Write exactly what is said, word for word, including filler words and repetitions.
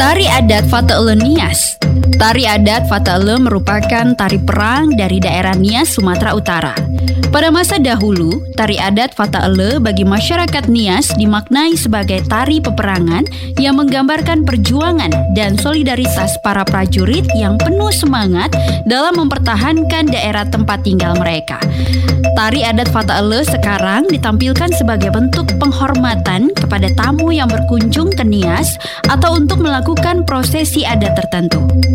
Tari adat Fataele Nias. Tari adat Fataele merupakan tari perang dari daerah Nias, Sumatera Utara. Pada masa dahulu, tari adat Fataele bagi masyarakat Nias dimaknai sebagai tari peperangan yang menggambarkan perjuangan dan solidaritas para prajurit yang penuh semangat dalam mempertahankan daerah tempat tinggal mereka. Tari adat Fataele sekarang ditampilkan sebagai bentuk penghormatan kepada tamu yang berkunjung ke Nias atau untuk melakukan prosesi adat tertentu.